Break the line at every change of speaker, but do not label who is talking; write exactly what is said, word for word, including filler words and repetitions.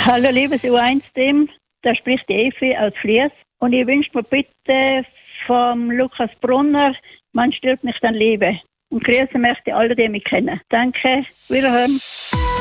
Hallo liebes U eins Team, da spricht die Evi aus Fliess und ich wünsche mir bitte vom Lukas Brunner, man stirbt nicht an Liebe. Und grüßen möchte alle, die mich kennen. Danke, wiederhören.